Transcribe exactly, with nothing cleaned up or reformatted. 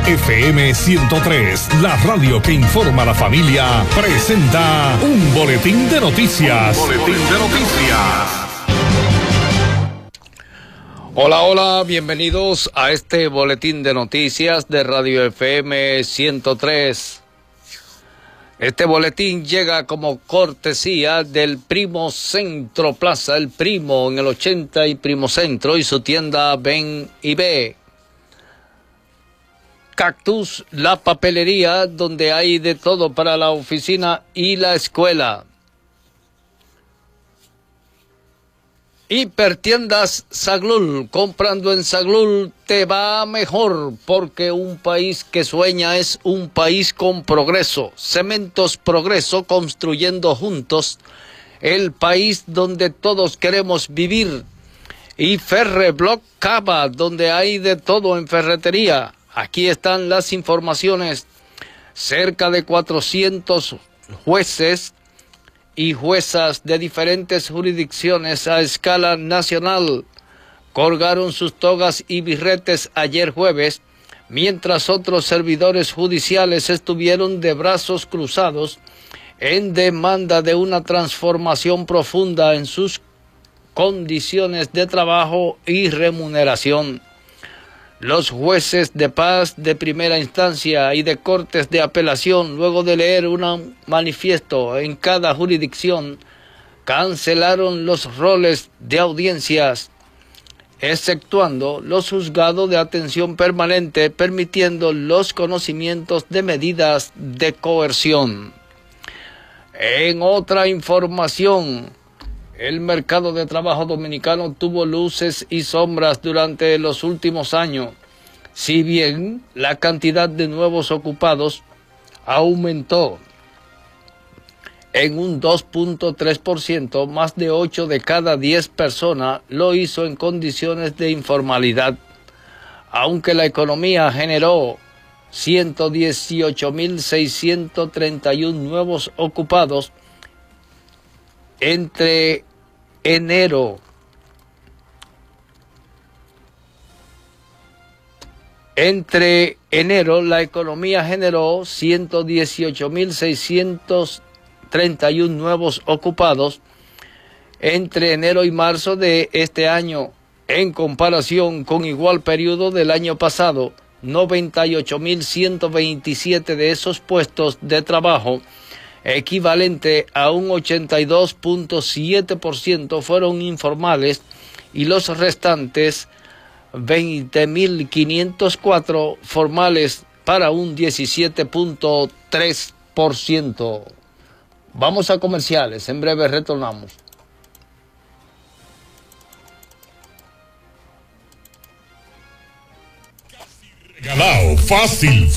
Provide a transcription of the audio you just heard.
F M ciento tres, la radio que informa a la familia, presenta un boletín de noticias. Un boletín de noticias. Hola, hola, bienvenidos a este boletín de noticias de Radio F M ciento tres. Este boletín llega como cortesía del Primo Centro Plaza, el Primo en el ochenta y Primo Centro y su tienda Ven y Ve. Cactus, la papelería donde hay de todo para la oficina y la escuela. Hipertiendas Saglul, comprando en Saglul te va mejor, porque un país que sueña es un país con progreso. Cementos Progreso, construyendo juntos el país donde todos queremos vivir. Y Ferreblock Cava, donde hay de todo en ferretería. Aquí están las informaciones. Cerca de cuatrocientos jueces y juezas de diferentes jurisdicciones a escala nacional colgaron sus togas y birretes ayer jueves, mientras otros servidores judiciales estuvieron de brazos cruzados en demanda de una transformación profunda en sus condiciones de trabajo y remuneración. Los jueces de paz de primera instancia y de cortes de apelación, luego de leer un manifiesto en cada jurisdicción, cancelaron los roles de audiencias, exceptuando los juzgados de atención permanente, permitiendo los conocimientos de medidas de coerción. En otra información, el mercado de trabajo dominicano tuvo luces y sombras durante los últimos años. Si bien la cantidad de nuevos ocupados aumentó en un dos punto tres por ciento, más de ocho de cada diez personas lo hizo en condiciones de informalidad. Aunque la economía generó ciento dieciocho mil seiscientos treinta y uno nuevos ocupados entre enero entre enero la economía generó ciento dieciocho mil seiscientos treinta y uno nuevos ocupados entre enero y marzo de este año, en comparación con igual periodo del año pasado. Noventa y ocho mil ciento veintisiete de esos puestos de trabajo, equivalente a un ochenta y dos punto siete por ciento, fueron informales, y los restantes veinte mil quinientos cuatro formales, para un diecisiete punto tres por ciento. Vamos a comerciales, en breve retornamos. Regalao, fácil,